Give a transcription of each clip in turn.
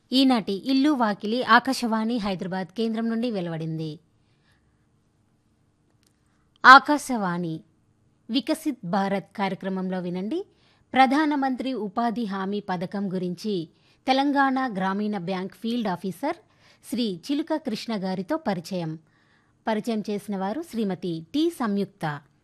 ఈనాటి ఇల్లు వాకిలి ఆకాశవాణి హైదరాబాద్ కేంద్రం నుండి వెలువడింది. ఆకాశవాణి వికసిత్ భారత్ కార్యక్రమంలో వినండి. ప్రధానమంత్రి ఉపాధి హామీ పథకం గురించి తెలంగాణ గ్రామీణ బ్యాంక్ ఫీల్డ్ ఆఫీసర్ శ్రీ చిలుక కృష్ణ గారితో పరిచయం చేసిన వారు శ్రీమతి టి సంయుక్త.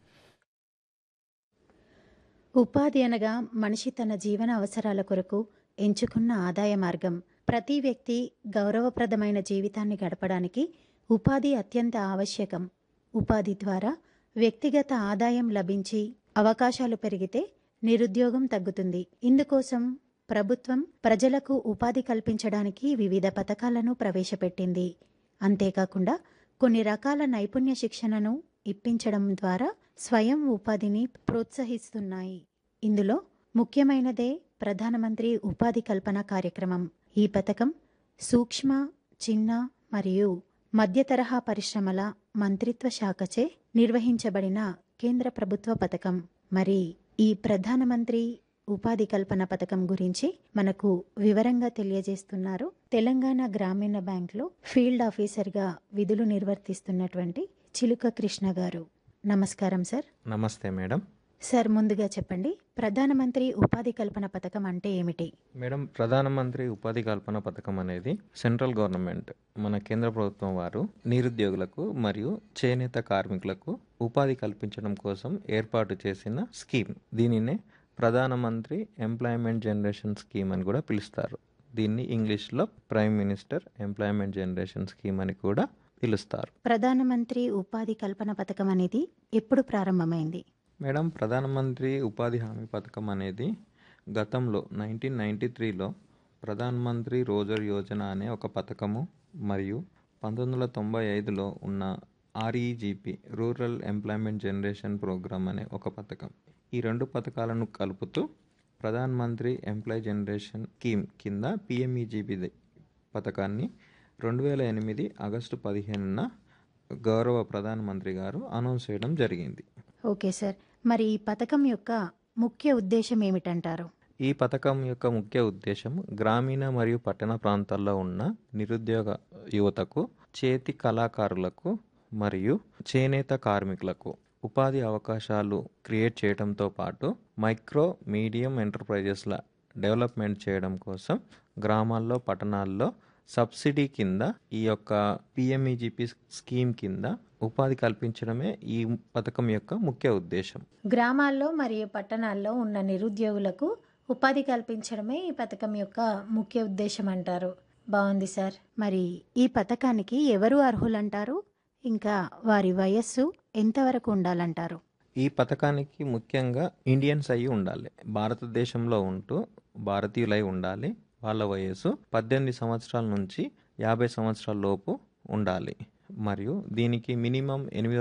ఉపాధి అనగా మనిషి తన జీవన అవసరాల కొరకు ఎంచుకున్న ఆదాయ మార్గం. ప్రతి వ్యక్తి గౌరవప్రదమైన జీవితాన్ని గడపడానికి ఉపాధి అత్యంత ఆవశ్యకం. ఉపాధి ద్వారా వ్యక్తిగత ఆదాయం లభించి అవకాశాలు పెరిగితే నిరుద్యోగం తగ్గుతుంది. ఇందుకోసం ప్రభుత్వం ప్రజలకు ఉపాధి కల్పించడానికి వివిధ పథకాలను ప్రవేశపెట్టింది. అంతేకాకుండా కొన్ని రకాల నైపుణ్య శిక్షణను ఇప్పించడం ద్వారా స్వయం ఉపాధిని ప్రోత్సహిస్తున్నాయి. ఇందులో ముఖ్యమైనదే ప్రధానమంత్రి ఉపాధి కల్పన కార్యక్రమం. ఈ పథకం సూక్ష్మ, చిన్న మరియు మధ్య తరహా పరిశ్రమల మంత్రిత్వ శాఖచే నిర్వహించబడిన కేంద్ర ప్రభుత్వ పథకం. మరి ఈ ప్రధానమంత్రి ఉపాధి కల్పన పథకం గురించి మనకు వివరంగా తెలియజేస్తున్నారు తెలంగాణ గ్రామీణ బ్యాంక్లో ఫీల్డ్ ఆఫీసర్గా విధులు నిర్వర్తిస్తున్నటువంటి చిలుక కృష్ణ గారు. నమస్కారం సార్. నమస్తే మేడం. సార్, ముందుగా చెప్పండి, ప్రధానమంత్రి ఉపాధి కల్పన పథకం అంటే ఏమిటి? మేడం, ప్రధానమంత్రి ఉపాధి కల్పన పథకం అనేది సెంట్రల్ గవర్నమెంట్, మన కేంద్ర ప్రభుత్వం వారు నిరుద్యోగులకు మరియు చేనేత కార్మికులకు ఉపాధి కల్పించడం కోసం ఏర్పాటు చేసిన స్కీమ్. దీనినే ప్రధానమంత్రి ఎంప్లాయ్మెంట్ జనరేషన్ స్కీమ్ అని కూడా పిలుస్తారు. దీన్ని ఇంగ్లీష్లో prime minister employment generation scheme అని కూడా పిలుస్తారు. ప్రధానమంత్రి ఉపాధి కల్పన పథకం అనేది ఎప్పుడు ప్రారంభమైంది? మేడం, ప్రధానమంత్రి ఉపాధి హామీ పథకం అనేది గతంలో 1993లో ప్రధానమంత్రి రోజర్ యోజన అనే ఒక పథకము మరియు 1995లో ఉన్న REGP rural employment generation programme అనే ఒక పథకం. ఈ రెండు పథకాలను కలుపుతూ ప్రధానమంత్రి ఎంప్లాయ్ జనరేషన్ స్కీమ్ కింద PMEGP పథకాన్ని 2008 ఆగస్టు 15న గౌరవ ప్రధానమంత్రి గారు అనౌన్స్ చేయడం జరిగింది. ఓకే సార్, మరి ఈ పథకం యొక్క ముఖ్య ఉద్దేశం ఏమిటంటారు? ఈ పథకం యొక్క ముఖ్య ఉద్దేశం గ్రామీణ మరియు పట్టణ ప్రాంతాల్లో ఉన్న నిరుద్యోగ యువతకు, చేతి కళాకారులకు మరియు చేనేత కార్మికులకు ఉపాధి అవకాశాలు క్రియేట్ చేయడంతో పాటు మైక్రో మీడియం ఎంటర్ప్రైజెస్ల డెవలప్మెంట్ చేయడం కోసం గ్రామాల్లో, పట్టణాల్లో సబ్సిడీ కింద ఈ యొక్క PMEGP స్కీమ్ కింద ఉపాధి కల్పించడమే ఈ పథకం యొక్క ముఖ్య ఉద్దేశం. గ్రామాల్లో మరియు పట్టణాల్లో ఉన్న నిరుద్యోగులకు ఉపాధి కల్పించడమే ఈ పథకం యొక్క ముఖ్య ఉద్దేశం అంటారు. బాగుంది సార్. మరి ఈ పథకానికి ఎవరు అర్హులంటారు? ఇంకా వారి వయస్సు ఎంతవరకు ఉండాలంటారు? ఈ పథకానికి ముఖ్యంగా ఇండియన్స్ అయ్యి ఉండాలి, భారతదేశంలో ఉంటూ భారతీయులై ఉండాలి. వాళ్ళ వయస్సు 18 సంవత్సరాల నుంచి 50 సంవత్సరాల లోపు ఉండాలి. మరియు దీనికి మినిమం